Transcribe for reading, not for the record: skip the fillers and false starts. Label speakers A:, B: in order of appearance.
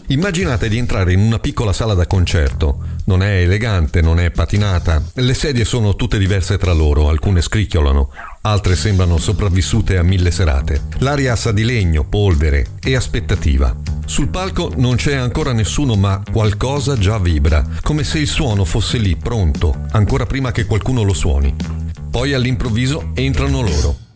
A: Immaginate di entrare in una piccola sala da concerto. Non è elegante, non è patinata. Le sedie sono tutte diverse tra loro, alcune scricchiolano, altre sembrano sopravvissute a 1000 serate. L'aria sa di legno, polvere e aspettativa. Sul palco non c'è ancora nessuno, ma qualcosa già vibra, come se il suono fosse lì, pronto, ancora prima che qualcuno lo suoni. Poi all'improvviso entrano loro.